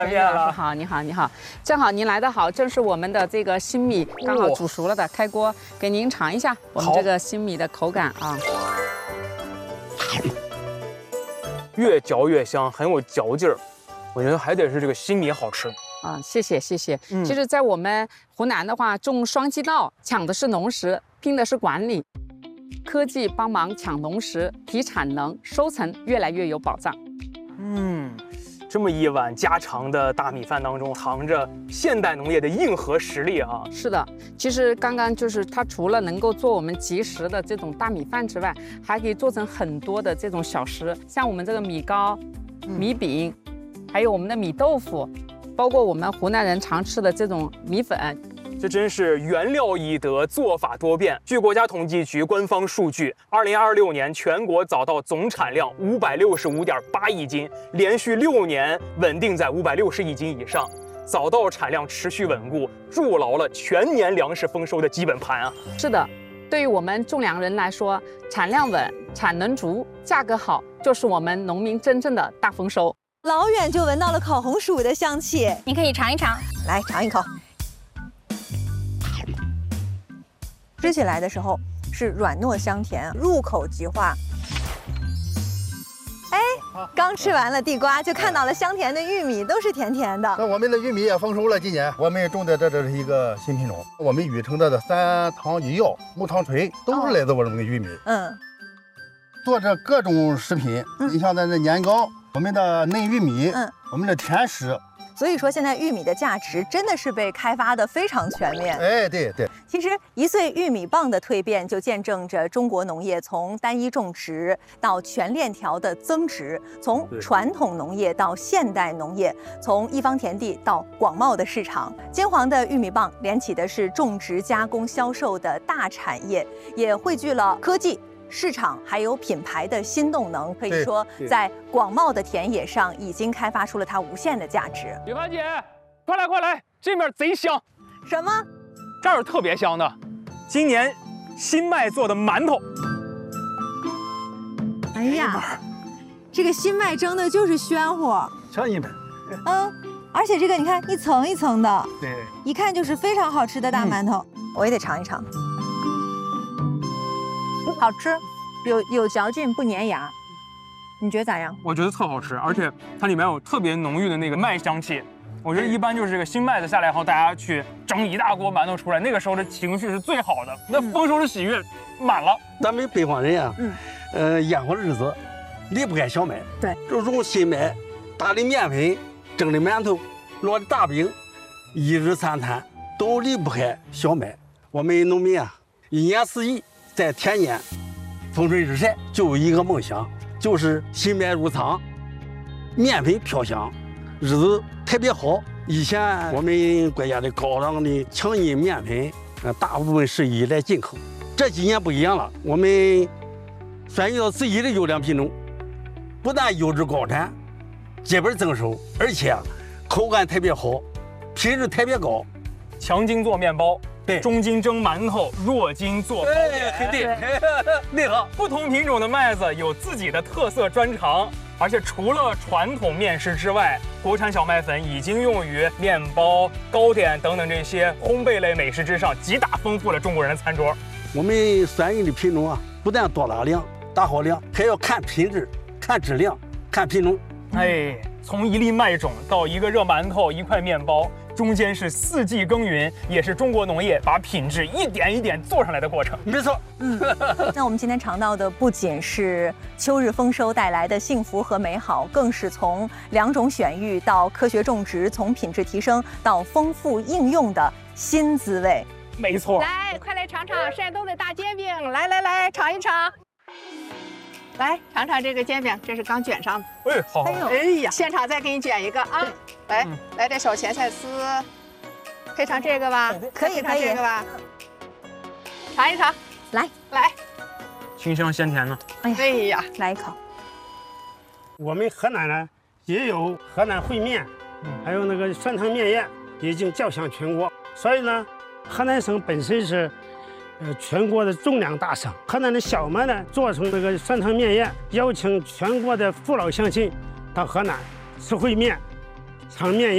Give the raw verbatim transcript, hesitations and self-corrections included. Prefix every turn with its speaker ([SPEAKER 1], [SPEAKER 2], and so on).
[SPEAKER 1] 面了。
[SPEAKER 2] 老师好，你好，你好，正好您来得好，正是我们的这个新米刚好煮熟了的，开锅给您尝一下我们这个新米的口感啊。
[SPEAKER 1] 越嚼越香，很有嚼劲儿。我觉得还得是这个新米好吃。
[SPEAKER 2] 啊，谢谢谢谢。
[SPEAKER 1] 嗯、
[SPEAKER 2] 其实，在我们湖南的话，种双季稻，抢的是农时，拼的是管理。科技帮忙抢农时，提产能，收成越来越有保障。
[SPEAKER 1] 嗯，这么一碗家常的大米饭当中，藏着现代农业的硬核实力啊！
[SPEAKER 2] 是的，其实刚刚就是它除了能够做我们即食的这种大米饭之外，还可以做成很多的这种小食，像我们这个米糕、米饼，还有我们的米豆腐。包括我们湖南人常吃的这种米粉，
[SPEAKER 1] 这真是原料易得，做法多变。据国家统计局官方数据，二零二六年全国早稻总产量五百六十五点八亿斤，连续六年稳定在五百六十亿斤以上。早稻产量持续稳固，筑牢了全年粮食丰收的基本盘啊！
[SPEAKER 2] 是的，对于我们种粮人来说，产量稳、产能足、价格好，就是我们农民真正的大丰收。
[SPEAKER 3] 老远就闻到了烤红薯的香气，
[SPEAKER 4] 你可以尝一尝，
[SPEAKER 3] 来尝一口。吃起来的时候是软糯香甜，入口即化。哎，刚吃完了地瓜，就看到了香甜的玉米，都是甜甜的。
[SPEAKER 5] 那我们的玉米也丰收了，今年我们种的这这是一个新品种，我们禹城的三糖一药、木糖醇都是来自我们的玉米。
[SPEAKER 3] 嗯，
[SPEAKER 5] 做这各种食品，你像咱的年糕。我们的嫩玉米，嗯，我们的甜食，
[SPEAKER 3] 所以说现在玉米的价值真的是被开发的非常全面。
[SPEAKER 5] 哎，对对。
[SPEAKER 3] 其实一岁玉米棒的蜕变，就见证着中国农业从单一种植到全链条的增值，从传统农业到现代农业，从一方田地到广袤的市场。金黄的玉米棒连起的是种植、加工、销售的大产业，也汇聚了科技、市场还有品牌的新动能，可以说在广袤的田野上已经开发出了它无限的价值。
[SPEAKER 1] 雨凡姐，快来快来，这面贼香！
[SPEAKER 3] 什么？
[SPEAKER 1] 这儿有特别香的，今年新麦做的馒头。
[SPEAKER 3] 哎呀，这个新麦蒸的就是暄乎，
[SPEAKER 5] 尝一盆。
[SPEAKER 3] 嗯，而且这个你看一层一层的，
[SPEAKER 5] 对，
[SPEAKER 3] 一看就是非常好吃的大馒头。嗯、我也得尝一尝。好吃，有有嚼劲，不粘牙。你觉得咋样？
[SPEAKER 1] 我觉得特好吃，而且它里面有特别浓郁的那个麦香气。我觉得一般就是这个新麦子下来后，大家去蒸一大锅馒头出来，那个时候的情绪是最好的，那丰收的喜悦满了。
[SPEAKER 6] 咱们北方人啊，嗯，呃，烟火日子离不开小麦。
[SPEAKER 3] 对，
[SPEAKER 6] 就用新麦打的面粉、蒸的馒头、烙的大饼，一日三餐都离不开小麦。我们农民啊，一年四季在田间风吹日晒，就有一个梦想，就是新麦入仓，面粉飘香，日子特别好。以前我们国家的高档的强筋面粉，呃，大部分是依赖进口。这几年不一样了，我们选用自己的优良品种，不但优质高产，结本增收，而且口感特别好，品质特别高。
[SPEAKER 1] 强筋做面包。对，中筋蒸馒头，弱筋做糕点，
[SPEAKER 6] 肯定内行。
[SPEAKER 1] 不同品种的麦子有自己的特色专长，而且除了传统面食之外，国产小麦粉已经用于面包、糕点等等这些烘焙类美食之上，极大丰富了中国人的餐桌。
[SPEAKER 6] 我们选用的品种啊，不但多大量、大好量，还要看品质、看质量、看品种。
[SPEAKER 1] 哎，从一粒麦种到一个热馒头、一块面包。中间是四季耕耘，也是中国农业把品质一点一点做上来的过程。
[SPEAKER 6] 没错，
[SPEAKER 3] 嗯，那我们今天尝到的不仅是秋日丰收带来的幸福和美好，更是从良种选育到科学种植，从品质提升到丰富应用的新滋味。
[SPEAKER 1] 没错，
[SPEAKER 4] 来，快来尝尝山东的大煎饼，来来来，尝一尝。来尝尝这个煎饼，这是刚卷上的。
[SPEAKER 1] 哎，好，
[SPEAKER 4] 哎呦，哎呀，现场再给你卷一个啊！来，嗯、来点小咸菜丝，配上这个吧，
[SPEAKER 3] 可以，
[SPEAKER 4] 配上这个吧，尝一尝，
[SPEAKER 3] 来
[SPEAKER 4] 来，
[SPEAKER 1] 清香鲜甜呢。
[SPEAKER 3] 哎呀，
[SPEAKER 4] 哎呀，
[SPEAKER 3] 来一口。
[SPEAKER 7] 我们河南呢也有河南烩面，还有那个酸汤面宴，已经叫响全国。所以呢，河南省本身是。呃，全国的种粮大省，河南的小麦呢，做成这个酸汤面宴，邀请全国的父老乡亲到河南吃烩面、尝面。